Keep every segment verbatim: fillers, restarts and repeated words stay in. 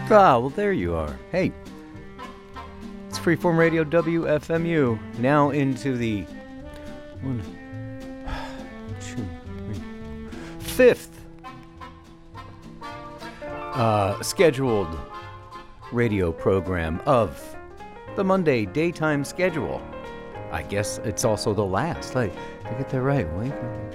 Ah, well, there you are. Hey, it's Freeform Radio W F M U. Now into the one, two, three, fifth uh, scheduled radio program of the Monday daytime schedule. I guess it's also the last. Like, did I get that right? Wait.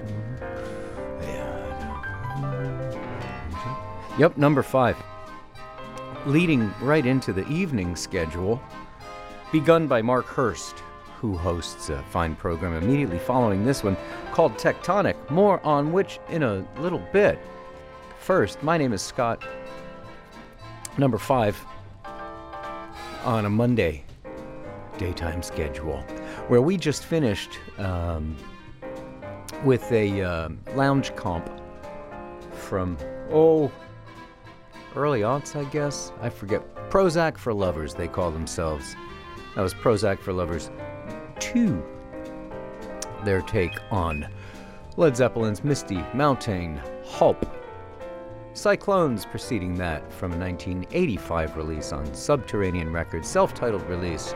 Yep, number five. Leading right into the evening schedule, begun by Mark Hurst, who hosts a fine program immediately following this one called Tectonic, more on which in a little bit. First, my name is Scott. Number five on a Monday daytime schedule, where we just finished um, with a uh, lounge comp from, oh, early aughts, I guess. I forget. Prozac for Lovers, they call themselves. That was Prozac for Lovers two. Their take on Led Zeppelin's Misty Mountain Hope. Cyclones preceding that from a nineteen eighty-five release on Subterranean Records, self-titled release.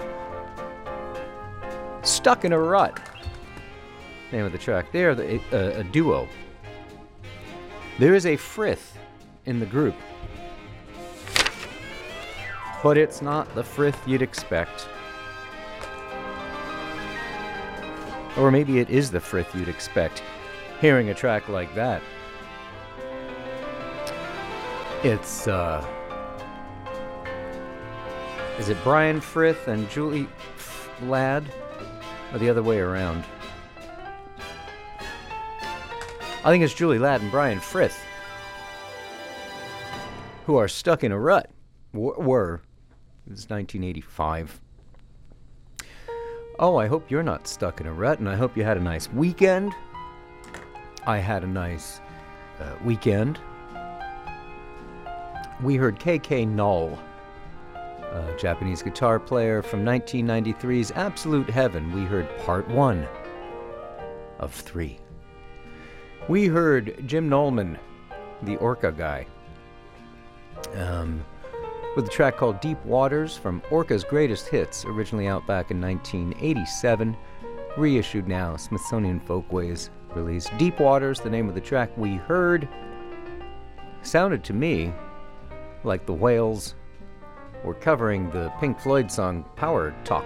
Stuck in a Rut. Name of the track. They are the, uh, a duo. There is a frith in the group, but it's not the frith you'd expect. Or maybe it is the frith you'd expect, hearing a track like that. It's, uh... is it Brian Frith and Julie Ladd? Or the other way around? I think it's Julie Ladd and Brian Frith, who are stuck in a rut. W- were. It was nineteen eighty-five. Oh, I hope you're not stuck in a rut, and I hope you had a nice weekend. I had a nice uh, weekend. We heard K K Null, a Japanese guitar player from nineteen ninety-three's Absolute Heaven. We heard part one of three. We heard Jim Nolman, the Orca guy, um, with a track called Deep Waters from Orca's Greatest Hits, originally out back in nineteen eighty-seven, reissued now, Smithsonian Folkways release. Deep Waters, the name of the track we heard, sounded to me like the Whales were covering the Pink Floyd song Power Talk.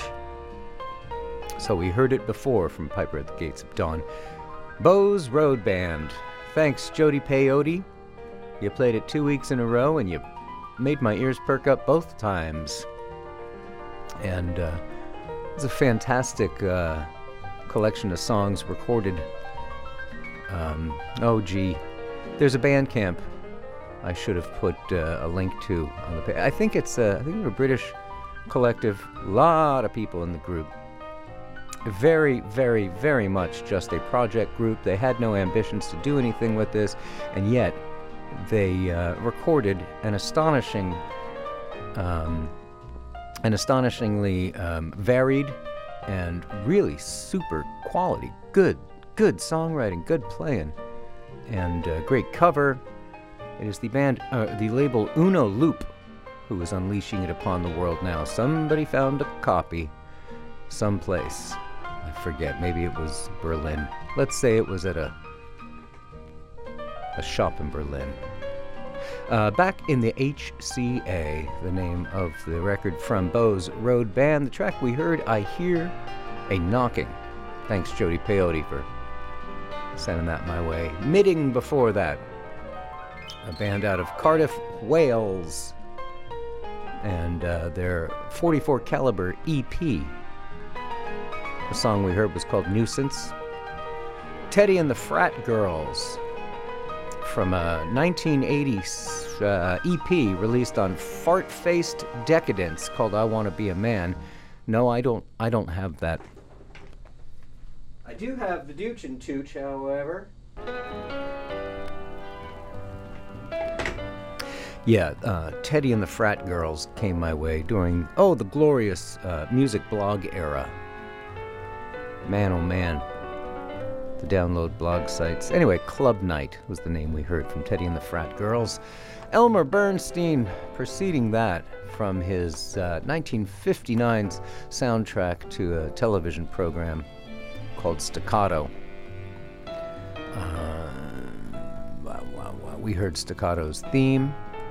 So we heard it before from Piper at the Gates of Dawn. Bose Road Band. Thanks, Jody Peyote. You played it two weeks in a row and you made my ears perk up both times. And uh, it's a fantastic uh, collection of songs recorded. Um, oh, gee. There's a Bandcamp I should have put uh, a link to on the page. I think it's uh, I think they're a British collective. A lot of people in the group. Very, very, very much just a project group. They had no ambitions to do anything with this, and yet they uh, recorded an astonishing, um, an astonishingly um, varied and really super quality, good, good songwriting, good playing, and uh, great cover. It is the band, uh, the label Uno Loop, who is unleashing it upon the world now. Somebody found a copy someplace. I forget, maybe it was Berlin. Let's say it was at a a shop in Berlin. Uh, back in the H C A, the name of the record from Bose Road Band. The track we heard, I Hear a Knocking. Thanks, Jody Peyote, for sending that my way. Mitting before that, a band out of Cardiff, Wales, and uh, their forty-four caliber E P. The song we heard was called Nuisance. Teddy and the Frat Girls, from a nineteen eighty uh, E P released on Fart-Faced Decadence called I Want to Be a Man. No, I don't I don't have that. I do have the Dooch and Tooch, however. Yeah, uh, Teddy and the Frat Girls came my way during, oh, the glorious uh, music blog era. Man, oh man. to download blog sites. Anyway, Club Night was the name we heard from Teddy and the Frat Girls. Elmer Bernstein preceding that from his uh, nineteen fifty-nine's soundtrack to a television program called Staccato. Uh, wow, wow, wow. We heard Staccato's theme.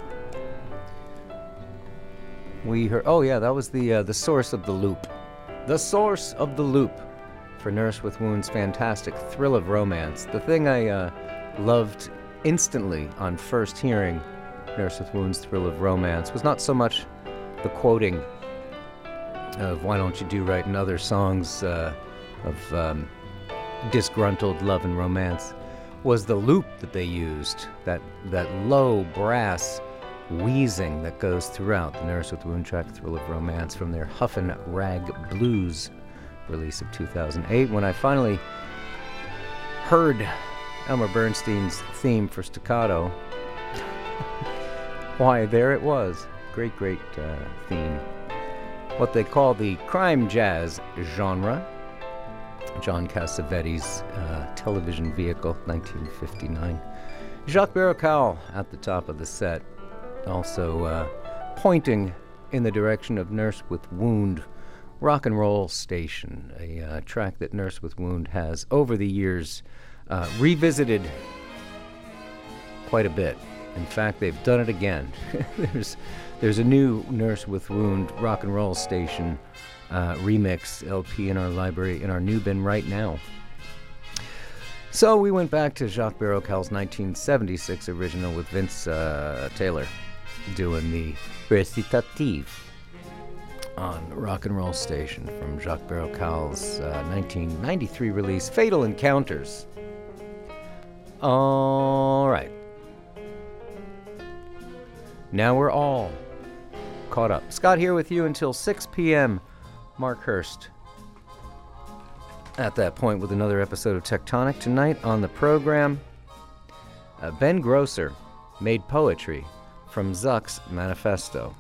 We heard, oh yeah, that was the uh, the source of the loop. The source of the loop for Nurse with Wound's fantastic Thrill of Romance. The thing I uh, loved instantly on first hearing Nurse with Wound's Thrill of Romance was not so much the quoting of Why Don't You Do Right and other songs uh, of um, disgruntled love and romance, was the loop that they used, that, that low brass wheezing that goes throughout the Nurse with Wound track Thrill of Romance from their Huffin' Rag Blues release of two thousand eight. When I finally heard Elmer Bernstein's theme for Staccato, why, there it was. Great, great uh, theme. What they call the crime jazz genre. John Cassavetes' uh, television vehicle, nineteen fifty-nine. Jacques Barroccal at the top of the set, also uh, pointing in the direction of Nurse with Wound, Rock and Roll Station, a uh, track that Nurse with Wound has over the years uh, revisited quite a bit. In fact, they've done it again. there's there's a new Nurse with Wound Rock and Roll Station uh, remix L P in our library, in our new bin right now. So we went back to Jacques Barrocal's nineteen seventy-six original with Vince uh, Taylor doing the recitative on Rock and Roll Station from Jacques Barrocal's uh, nineteen ninety-three release, Fatal Encounters. All right. Now we're all caught up. Scott here with you until six p.m. Mark Hurst at that point with another episode of Tectonic. Tonight on the program, uh, Ben Grosser made poetry from Zuck's manifesto.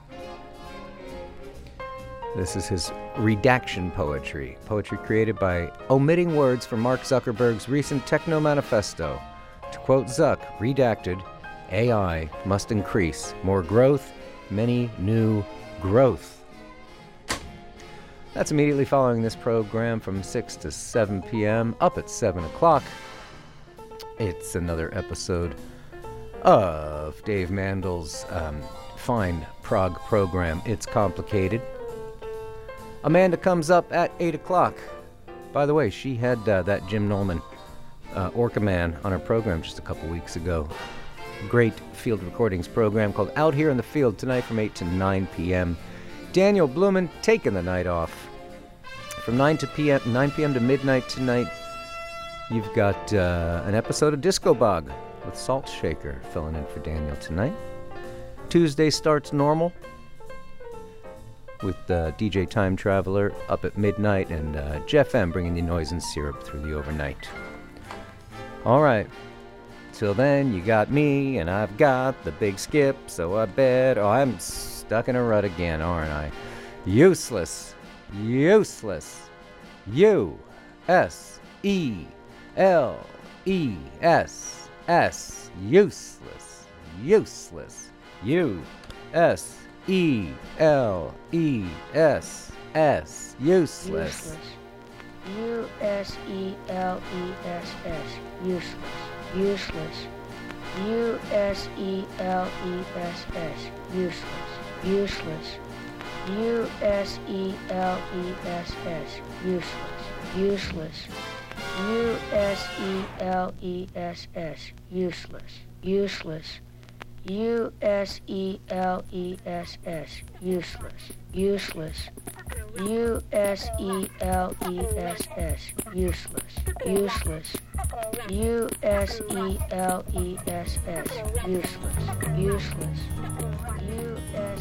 This is his redaction poetry. Poetry created by omitting words from Mark Zuckerberg's recent Techno Manifesto. To quote Zuck, redacted, A I must increase. More growth, many new growth. That's immediately following this program from six to seven p.m. Up at seven o'clock. It's another episode of Dave Mandel's um, fine prog program, It's Complicated. Amanda comes up at eight o'clock. By the way, she had uh, that Jim Nolman, uh, Orca Man, on her program just a couple weeks ago. Great field recordings program called Out Here in the Field tonight from eight to nine p.m. Daniel Blumen taking the night off. From nine to p m, nine p.m. to midnight tonight, you've got uh, an episode of Disco Bog with Salt Shaker filling in for Daniel tonight. Tuesday starts normal with uh, D J Time Traveler up at midnight, and uh, Jeff M bringing you noise and syrup through the overnight. All right. Till then, you got me, and I've got the big skip, so I bet... Oh, I'm stuck in a rut again, aren't I? Useless. Useless. U S E L E S S. Useless. Useless. U S E L E S S. Useless. U S E L E S S. Useless. Useless. U S E L E S S. Useless. Useless. U S E L E S S. Useless. Useless. U S E L E S S. Useless. Useless. U S E L E S S. Useless. Useless. U S E L E S S. Useless. Useless. U S E L E S S. Useless. Useless. U S